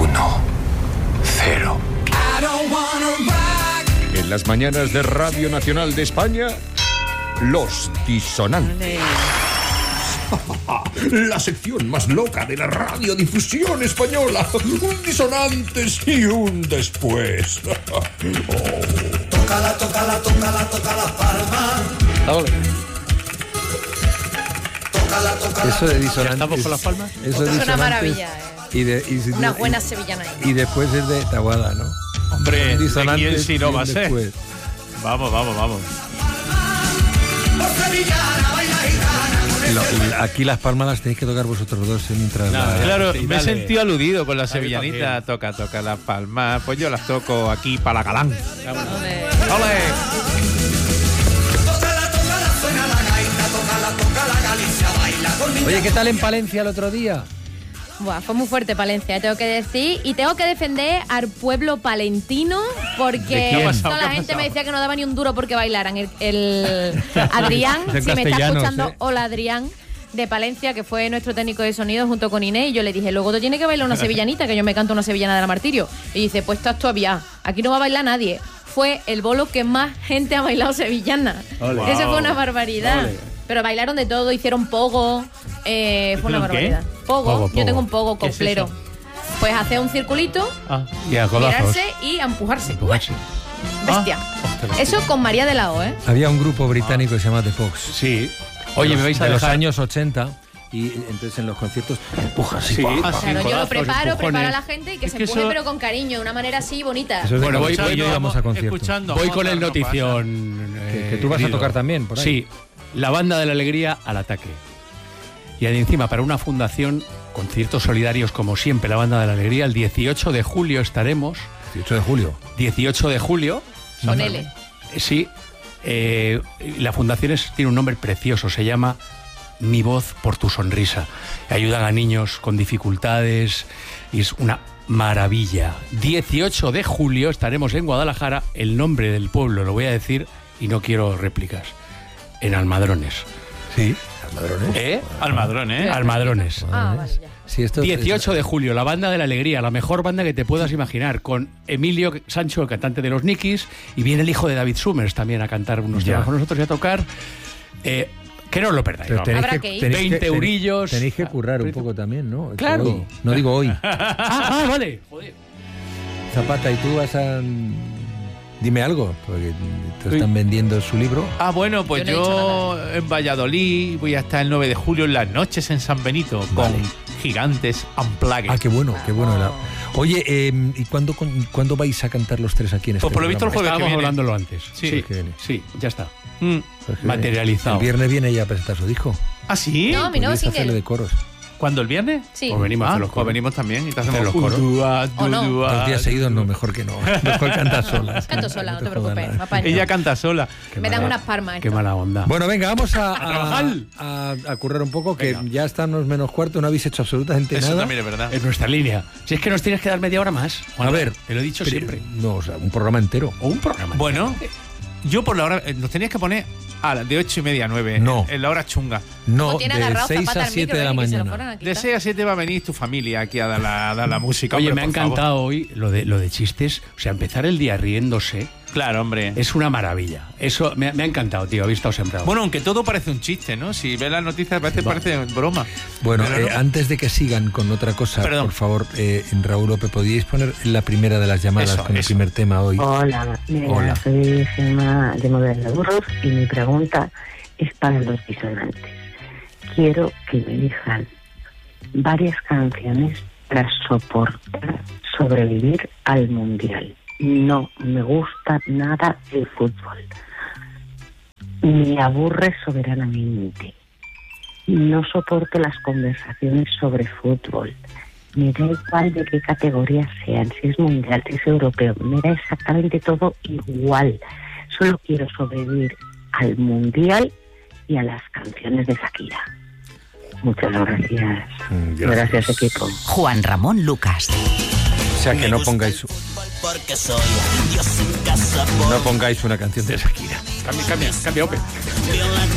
1, 0. En las mañanas de Radio Nacional de España, Los Disonantes. La sección más loca de la radiodifusión española. Un disonantes y un después. Tócala, tócala, tócala, toca la palma. Tócala, tócala. Eso de disonantes. ¿Estamos con las palmas? Eso de Es una maravilla, una buena sevillana. Y después es de Taboada, ¿no? Hombre, ¿de quién si no va a ser? Después. Vamos. Aquí las palmas las tenéis que tocar vosotros dos mientras... Claro, Sí, me he dale. sentido aludido con la sevillanita. Toca las palmas. Pues yo las toco aquí para la galán. ¡Ole! Oye, ¿qué tal en Palencia el otro día? Buah, fue muy fuerte Palencia, tengo que decir. Y tengo que defender al pueblo palentino porque toda la gente me decía que no daba ni un duro porque bailaran. El Adrián, En si me está castellanos, escuchando, hola Adrián, de Palencia, que fue nuestro técnico de sonido junto con Inés, y yo le dije, luego tú tienes que bailar una sevillanita, que yo me canto una sevillana de la Martirio. Y dice, pues estás todavía, aquí no va a bailar nadie. Fue el bolo que más gente ha bailado sevillana. Ole. Eso fue una barbaridad. Ole. Pero bailaron de todo, hicieron pogo, fue una barbaridad. Pogo, yo tengo un pogo coplero. Pues hacer un circulito, Y a codazos. mirarse y a empujarse. Bestia. Eso con María de la O, ¿eh? Había un grupo británico que se llama The Pogues. Sí. Oye, me vais a de los dejar... años 80 y entonces en los conciertos empujas. Sí. Claro, yo lo preparo empujones. a la gente y que Es se que empuje, eso- pero con cariño, de una manera así bonita. Eso es de Bueno, cuando voy yo íbamos a conciertos. escuchando. Voy con el notición. Que tú vas a querido. tocar también, por ahí. Sí, la banda de la alegría al ataque. Y encima, para una fundación, conciertos solidarios como siempre, la banda de la alegría, el 18 de julio estaremos. 18 de julio. 18 de julio. Con L. Sí. La fundación tiene un nombre precioso, se llama Mi Voz por tu Sonrisa. Ayudan a niños con dificultades y es una maravilla. 18 de julio estaremos en Guadalajara, el nombre del pueblo lo voy a decir y no quiero réplicas. En Almadrones. Sí, Almadrones. Almadrones. Almadrones. Ah, vale, ya. Sí, esto 18 de julio, la banda de la alegría, la mejor banda que te puedas imaginar, con Emilio Sancho, el cantante de los Nikis, y viene el hijo de David Summers también a cantar unos Ya. temas con nosotros y a tocar. Que no os lo perdáis. Pero vamos. tenéis Habrá que, que ir. tenéis 20 que- eurillos. Tenéis que currar un poco también, ¿no? Claro. Hoy. No digo hoy. Vale. Joder. Zapata, ¿y tú vas a...? Dime algo, porque te están vendiendo su libro. Bueno, pues Yo no he dicho yo en Valladolid voy a estar el 9 de julio en las noches en San Benito Vale. con Gigantes Unplugged. Ah, qué bueno, qué bueno. Oye, ¿y cuándo vais a cantar los tres aquí en este Pues por lo visto el programa? jueves que Estábamos viene. hablándolo antes. Sí, que viene. sí, ya está. Pues que Materializado. El viernes viene ya a presentar su disco. ¿Ah, sí? No, mi nuevo Podéis hacerle single. de coros. ¿Cuándo, el viernes? Sí. Pues venimos a hacer los pues coros. venimos también y te Hacer hacemos los coros. ¿O no? Dos días seguidos no, mejor que no. Mejor cantar sola. Canto sola, no te jodas preocupes, nada. me apaño. Ella canta sola. Me dan unas palmas. Qué mala onda. Bueno, venga, vamos trabajar. a currar un poco, que Venga. ya estamos menos cuarto, no habéis hecho absolutamente Eso nada. también es verdad. Es nuestra línea. Si es que nos tienes que dar media hora más. A ver, te lo he dicho pero- siempre. No, o sea, un programa entero. O un programa. Bueno, yo por la hora. Nos tenías que poner a las de 8 y media a 9. No. En la hora chunga. No, Como tiene de agarrado 6 Zapata a al 7 micro, de la que se lo mañana. fueran a De quitar. 6 a 7 va a venir tu familia aquí a dar la música. Oye, hombre, me ha por favor. encantado hoy lo de chistes. O sea, empezar el día riéndose Claro, hombre. es una maravilla. Eso me ha encantado, tío. Habéis estado sembrado. Bueno, aunque todo parece un chiste, ¿no? Si ves las noticias parece broma. Bueno, Pero no. antes de que sigan con otra cosa, Perdón. por favor, Raúl López, ¿podríais poner la primera de las llamadas Eso, con el eso. primer tema hoy? Hola, mira, Hola. soy Gemma de Modelo de Burros y mi pregunta es para los disonantes. Quiero que me elijan varias canciones para sobrevivir al Mundial. No me gusta nada el fútbol. Me aburre soberanamente. No soporto las conversaciones sobre fútbol. Me da igual de qué categoría sean, si es mundial, si es europeo, me da exactamente todo igual. Solo quiero sobrevivir al mundial y a las canciones de Shakira. Muchas gracias. Gracias, equipo. Juan Ramón Lucas. O sea, que no pongáis una canción de Shakira. Cambia, Ope.